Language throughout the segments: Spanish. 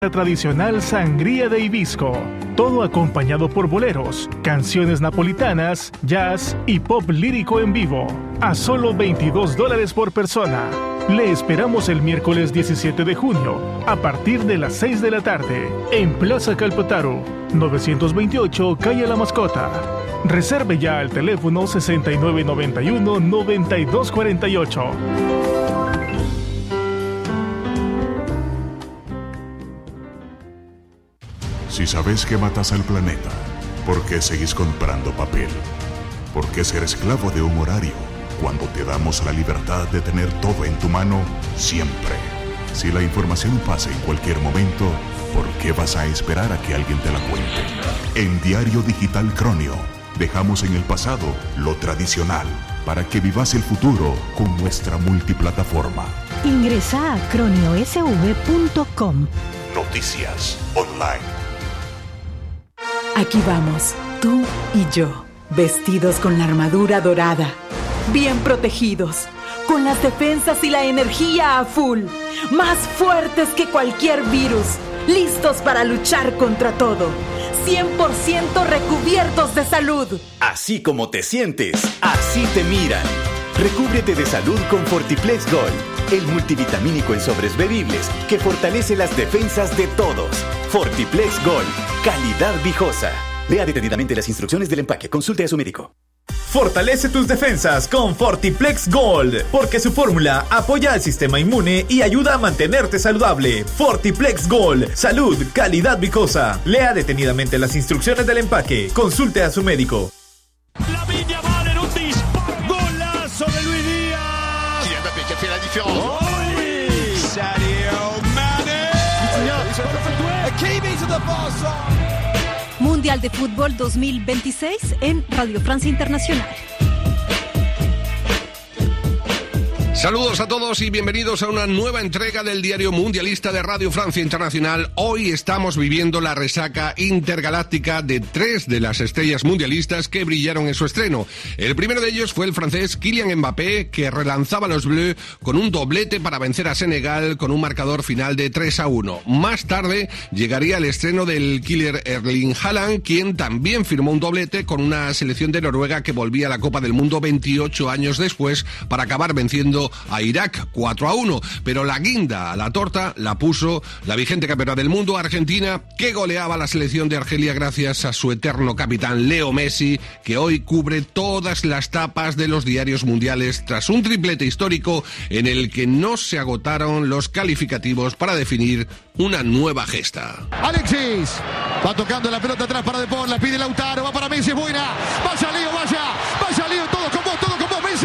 La tradicional sangría de hibisco, todo acompañado por boleros, canciones napolitanas, jazz y pop lírico en vivo, a solo $22 por persona. Le esperamos el miércoles 17 de junio, a partir de las 6 de la tarde, en Plaza Calpotaro, 928 Calle La Mascota. Reserve ya al teléfono 6991-9248. Si sabes que matas al planeta, ¿por qué seguís comprando papel? ¿Por qué ser esclavo de un horario cuando te damos la libertad de tener todo en tu mano siempre? Si la información pasa en cualquier momento, ¿por qué vas a esperar a que alguien te la cuente? En Diario Digital Cronio, dejamos en el pasado lo tradicional para que vivas el futuro con nuestra multiplataforma. Ingresa a croniosv.com. Noticias online. Aquí vamos, tú y yo, vestidos con la armadura dorada, bien protegidos, con las defensas y la energía a full, más fuertes que cualquier virus, listos para luchar contra todo, 100% recubiertos de salud. Así como te sientes, así te miran. Recúbrete de salud con Fortiplex Gold, el multivitamínico en sobres bebibles que fortalece las defensas de todos. Fortiplex Gold, calidad viejosa. Lea detenidamente las instrucciones del empaque. Consulte a su médico. Fortalece tus defensas con Fortiplex Gold, porque su fórmula apoya al sistema inmune y ayuda a mantenerte saludable. Fortiplex Gold, salud, calidad viejosa. Lea detenidamente las instrucciones del empaque. Consulte a su médico. La Viña vale un disparo. Golazo de Luis Díaz. Kylian Mbappé qui a fait la différence. Oh oui. Sadio Mané. Hakimi to the far side. Mundial de Fútbol 2026 en Radio Francia Internacional. Saludos a todos y bienvenidos a una nueva entrega del Diario Mundialista de Radio Francia Internacional. Hoy estamos viviendo la resaca intergaláctica de 3 de las estrellas mundialistas que brillaron en su estreno. El primero de ellos fue el francés Kylian Mbappé, que relanzaba a los Bleus con un doblete para vencer a Senegal con un marcador final de 3-1. Más tarde llegaría el estreno del killer Erling Haaland, quien también firmó un doblete con una selección de Noruega que volvía a la Copa del Mundo 28 años después para acabar venciendo a Irak 4-1, pero la guinda a la torta la puso la vigente campeona del mundo, Argentina, que goleaba a la selección de Argelia gracias a su eterno capitán Leo Messi, que hoy cubre todas las tapas de los diarios mundiales tras un triplete histórico en el que no se agotaron los calificativos para definir una nueva gesta. Alexis va tocando la pelota atrás para De Paul, la pide Lautaro, va para Messi, es buena. Vaya Leo, vaya Leo, todo con vos, Messi.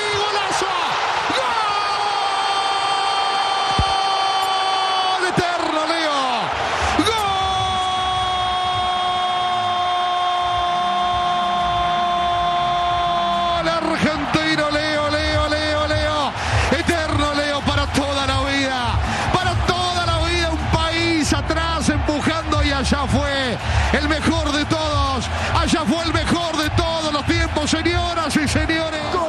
Argentino, Leo, eterno Leo para toda la vida, un país atrás empujando y allá fue el mejor de todos, los tiempos, señoras y señores. ¡Gol!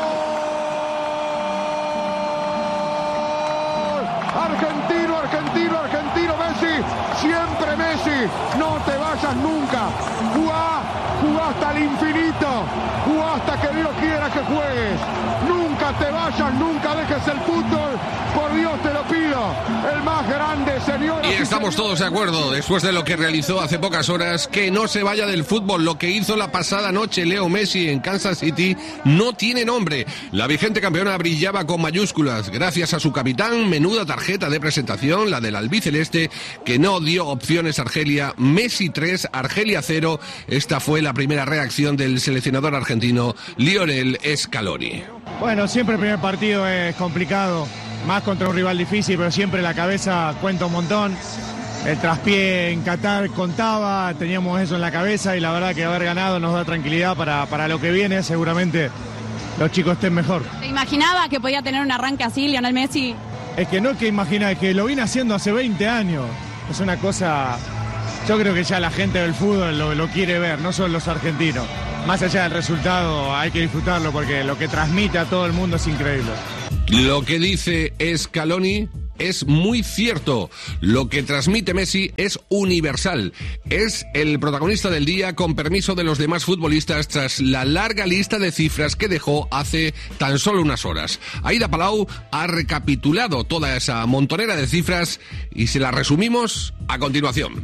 Argentino, Messi, siempre Messi, no te vayas nunca, jugá hasta el infinito, jugá hasta que Dios quiera que juegues, nunca te vayas, nunca dejes el fútbol, por Dios te lo pido, el más grande, señor. Y estamos todos de acuerdo, después de lo que realizó hace pocas horas, que no se vaya del fútbol. Lo que hizo la pasada noche Leo Messi en Kansas City no tiene nombre. La vigente campeona brillaba con mayúsculas gracias a su capitán. Menuda tarjeta de presentación, la del albiceleste, que no dio opciones a Argelia. Messi 3, Argelia 0. Esta fue la primera reacción del seleccionador argentino Lionel Scaloni. Bueno, siempre el primer partido es complicado, más contra un rival difícil, pero siempre la cabeza cuenta un montón. El traspié en Qatar contaba, teníamos eso en la cabeza y la verdad que haber ganado nos da tranquilidad para lo que viene. Seguramente los chicos estén mejor. ¿Te imaginaba que podía tener un arranque así, Lionel Messi? Es que no es que imagina, es que lo viene haciendo hace 20 años. Es una cosa, yo creo que ya la gente del fútbol lo quiere ver, no solo los argentinos. Más allá del resultado hay que disfrutarlo porque lo que transmite a todo el mundo es increíble. Lo que dice Scaloni es muy cierto. Lo que transmite Messi es universal. Es el protagonista del día, con permiso de los demás futbolistas, tras la larga lista de cifras que dejó hace tan solo unas horas. Aida Palau ha recapitulado toda esa montonera de cifras y se la resumimos a continuación.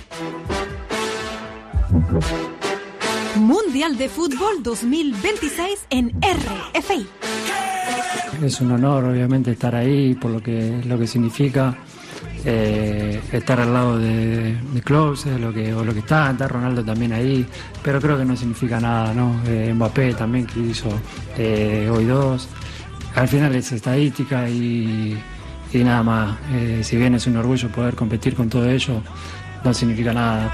Mundial de Fútbol 2026 en RFI. Es un honor, obviamente, estar ahí por lo que significa estar al lado de Klose, lo que está Ronaldo también ahí, pero creo que no significa nada, ¿no? Mbappé también, que hizo hoy 2. Al final es estadística y nada más. Si bien es un orgullo poder competir con todo ello, no significa nada.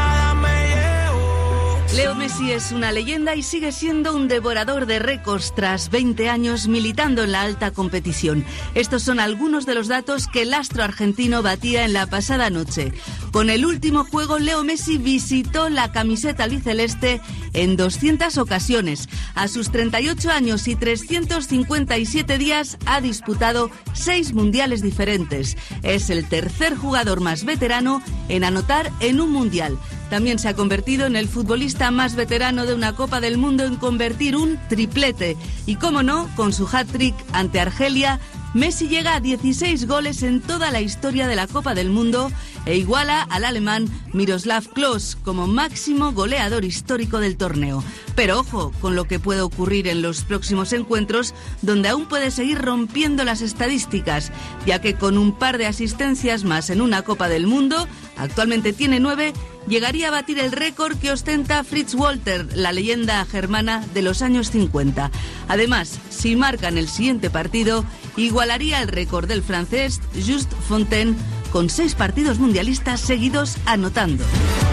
Leo Messi es una leyenda y sigue siendo un devorador de récords tras 20 años militando en la alta competición. Estos son algunos de los datos que el astro argentino batía en la pasada noche. Con el último juego, Leo Messi visitó la camiseta albiceleste en 200 ocasiones. A sus 38 años y 357 días ha disputado 6 mundiales diferentes. Es el tercer jugador más veterano en anotar en un mundial. También se ha convertido en el futbolista más veterano de una Copa del Mundo en convertir un triplete. Y cómo no, con su hat-trick ante Argelia, Messi llega a 16 goles en toda la historia de la Copa del Mundo e iguala al alemán Miroslav Klose como máximo goleador histórico del torneo. Pero ojo con lo que puede ocurrir en los próximos encuentros, donde aún puede seguir rompiendo las estadísticas, ya que con un par de asistencias más en una Copa del Mundo, actualmente tiene 9, llegaría a batir el récord que ostenta Fritz Walter, la leyenda germana de los años 50. Además, si marca en el siguiente partido, igualaría el récord del francés Just Fontaine, con 6 partidos mundialistas seguidos anotando.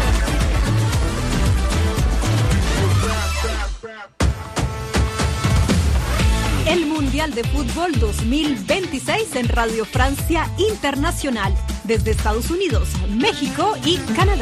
El Mundial de Fútbol 2026 en Radio Francia Internacional, desde Estados Unidos, México y Canadá.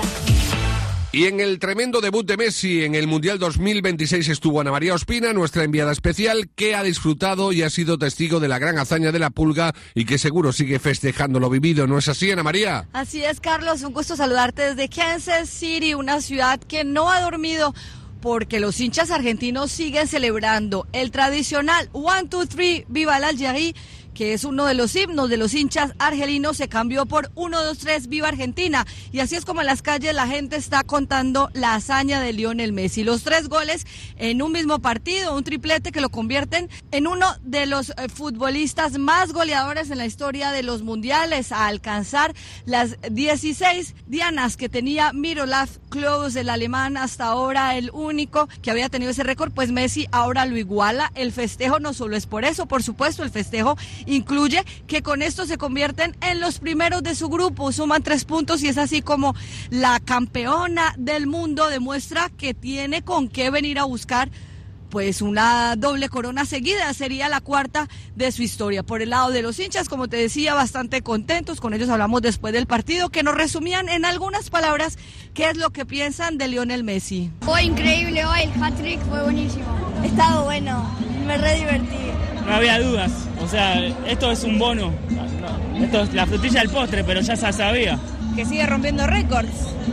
Y en el tremendo debut de Messi en el Mundial 2026 estuvo Ana María Ospina, nuestra enviada especial, que ha disfrutado y ha sido testigo de la gran hazaña de la Pulga y que seguro sigue festejando lo vivido. ¿No es así, Ana María? Así es, Carlos. Un gusto saludarte desde Kansas City, una ciudad que no ha dormido, porque los hinchas argentinos siguen celebrando el tradicional 1, 2, 3, Viva la Algérie, que es uno de los himnos de los hinchas argelinos. Se cambió por 1, 2, 3, Viva Argentina. Y así es como en las calles la gente está contando la hazaña de Lionel Messi. Los 3 goles en un mismo partido, un triplete que lo convierten en uno de los futbolistas más goleadores en la historia de los mundiales, a alcanzar las 16 dianas que tenía Miroslav Klose, el alemán, hasta ahora el único que había tenido ese récord. Pues Messi ahora lo iguala. El festejo no solo es por eso, por supuesto, el festejo incluye que con esto se convierten en los primeros de su grupo, suman 3 puntos y es así como la campeona del mundo demuestra que tiene con qué venir a buscar pues una doble corona seguida, sería la 4ª de su historia. Por el lado de los hinchas, como te decía, bastante contentos, con ellos hablamos después del partido, que nos resumían en algunas palabras qué es lo que piensan de Lionel Messi. Fue increíble hoy, el hat-trick fue buenísimo. Estaba bueno, me re divertí. No había dudas, o sea, esto es un bono, esto es la frutilla del postre, pero ya se sabía. Que sigue rompiendo récords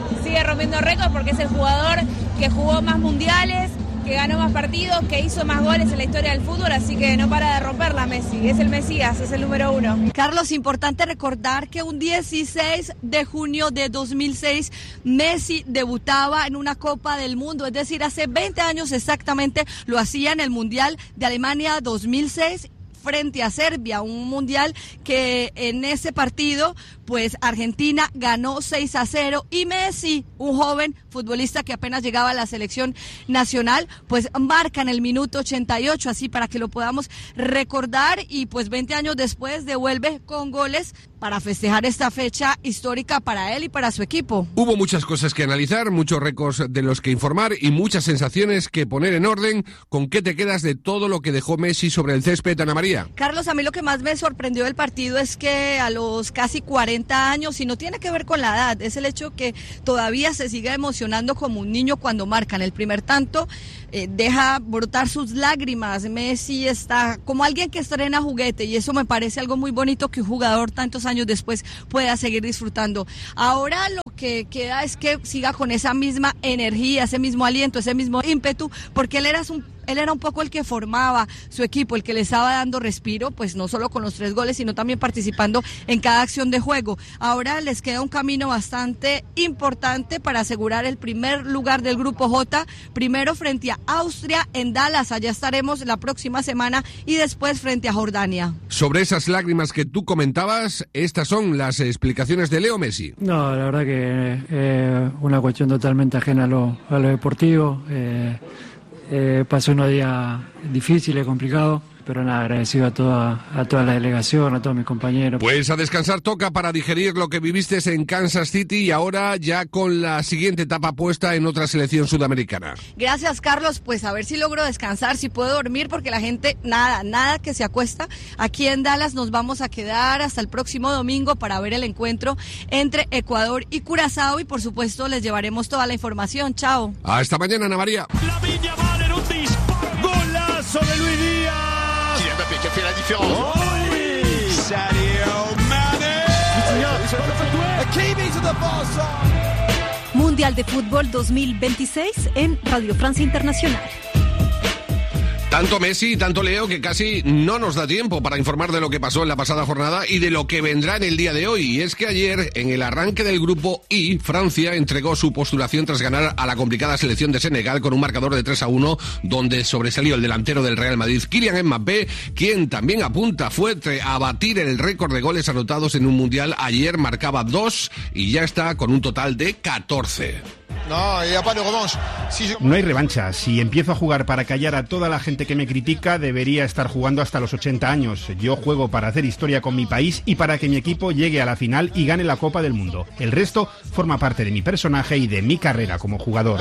porque es el jugador que jugó más mundiales, que ganó más partidos, que hizo más goles en la historia del fútbol, así que no para de romperla Messi, es el Mesías, es el número 1. Carlos, importante recordar que un 16 de junio de 2006 Messi debutaba en una Copa del Mundo, es decir, hace 20 años exactamente lo hacía en el Mundial de Alemania 2006 frente a Serbia, un mundial que en ese partido pues Argentina ganó 6-0 y Messi, un joven futbolista que apenas llegaba a la selección nacional, pues marca en el minuto 88, así para que lo podamos recordar, y pues 20 años después devuelve con goles para festejar esta fecha histórica para él y para su equipo. Hubo muchas cosas que analizar, muchos récords de los que informar y muchas sensaciones que poner en orden. ¿Con qué te quedas de todo lo que dejó Messi sobre el césped, Ana María? María. Carlos, a mí lo que más me sorprendió del partido es que a los casi 40 años, y no tiene que ver con la edad, es el hecho que todavía se siga emocionando como un niño cuando marcan el primer tanto, deja brotar sus lágrimas. Messi está como alguien que estrena juguete, y eso me parece algo muy bonito, que un jugador tantos años después pueda seguir disfrutando. Ahora lo que queda es que siga con esa misma energía, ese mismo aliento, ese mismo ímpetu, porque él era un poco el que formaba su equipo, el que le estaba dando respiro, pues no solo con los 3 goles, sino también participando en cada acción de juego. Ahora les queda un camino bastante importante para asegurar el primer lugar del Grupo J, primero frente a Austria en Dallas, allá estaremos la próxima semana, y después frente a Jordania. Sobre esas lágrimas que tú comentabas, estas son las explicaciones de Leo Messi. No, la verdad que una cuestión totalmente ajena a lo deportivo. Pasó unos días difíciles, complicados, pero nada, agradecido a toda la delegación, a todos mis compañeros. Pues a descansar toca para digerir lo que viviste en Kansas City, y ahora ya con la siguiente etapa puesta en otra selección sudamericana. Gracias, Carlos, pues a ver si logro descansar, si puedo dormir, porque la gente nada que se acuesta. Aquí en Dallas nos vamos a quedar hasta el próximo domingo para ver el encuentro entre Ecuador y Curazao, y por supuesto les llevaremos toda la información. Chao. Hasta mañana, Ana María. Golazo de Luis Díaz. Kylian Mbappé qui a fait la différence. Oh oui. Sadio Mané. Hakimi to the far side. Mundial de Fútbol 2026 en Radio Francia Internacional. Tanto Messi y tanto Leo que casi no nos da tiempo para informar de lo que pasó en la pasada jornada y de lo que vendrá en el día de hoy. Y es que ayer, en el arranque del grupo I, Francia entregó su postulación tras ganar a la complicada selección de Senegal con un marcador de 3-1, donde sobresalió el delantero del Real Madrid, Kylian Mbappé, quien también apunta fuerte a batir el récord de goles anotados en un mundial. Ayer marcaba 2 y ya está con un total de 14. No hay revancha. Si empiezo a jugar para callar a toda la gente que me critica, debería estar jugando hasta los 80 años. Yo juego para hacer historia con mi país y para que mi equipo llegue a la final y gane la Copa del Mundo. El resto forma parte de mi personaje y de mi carrera como jugador.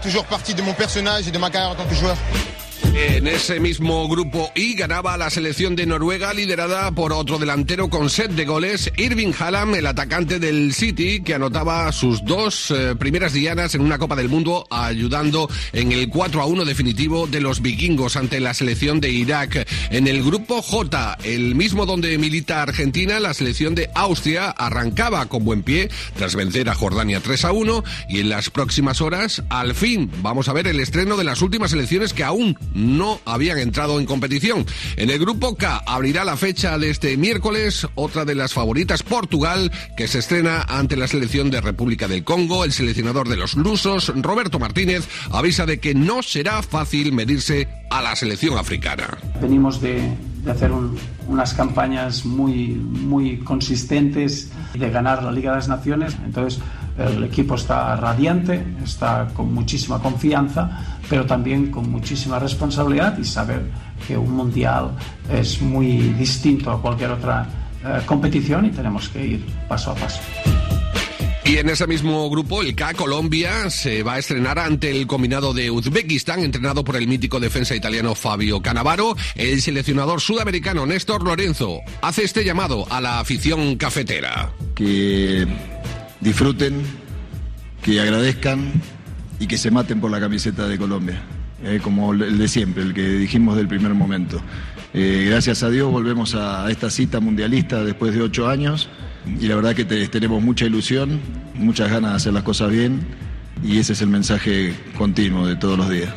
En ese mismo grupo I ganaba la selección de Noruega, liderada por otro delantero con 7 de goles, Erling Haaland, el atacante del City, que anotaba sus 2 primeras dianas en una Copa del Mundo, ayudando en el 4-1 definitivo de los vikingos ante la selección de Irak. En el grupo J, el mismo donde milita Argentina, la selección de Austria arrancaba con buen pie tras vencer a Jordania 3-1, y en las próximas horas, al fin, vamos a ver el estreno de las últimas selecciones que aún no habían entrado en competición. En el grupo K abrirá la fecha de este miércoles otra de las favoritas, Portugal, que se estrena ante la selección de República del Congo. El seleccionador de los lusos, Roberto Martínez, avisa de que no será fácil medirse a la selección africana. Venimos de hacer unas campañas muy consistentes y de ganar la Liga de las Naciones, entonces el equipo está radiante, está con muchísima confianza, pero también con muchísima responsabilidad, y saber que un mundial es muy distinto a cualquier otra competición y tenemos que ir paso a paso. Y en ese mismo grupo, el K, Colombia, se va a estrenar ante el combinado de Uzbekistán, entrenado por el mítico defensa italiano Fabio Cannavaro. El seleccionador sudamericano Néstor Lorenzo hace este llamado a la afición cafetera. Que disfruten, que agradezcan y que se maten por la camiseta de Colombia, como el de siempre, el que dijimos del primer momento. Gracias a Dios volvemos a esta cita mundialista después de 8 años y la verdad que tenemos mucha ilusión, muchas ganas de hacer las cosas bien, y ese es el mensaje continuo de todos los días.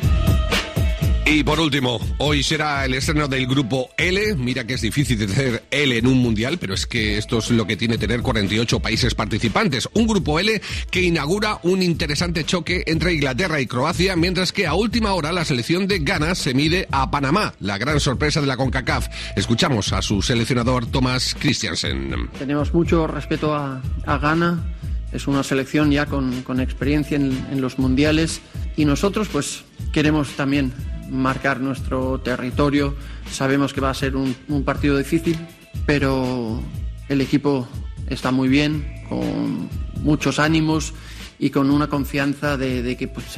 Y por último, hoy será el estreno del grupo L. Mira que es difícil de hacer L en un mundial, pero es que esto es lo que tiene tener 48 países participantes. Un grupo L que inaugura un interesante choque entre Inglaterra y Croacia, mientras que a última hora la selección de Ghana se mide a Panamá, la gran sorpresa de la CONCACAF. Escuchamos a su seleccionador Thomas Christiansen. Tenemos mucho respeto a Ghana. Es una selección ya con experiencia en los mundiales, y nosotros pues queremos también marcar nuestro territorio. Sabemos que va a ser un partido difícil, pero el equipo está muy bien, con muchos ánimos y con una confianza de que pues,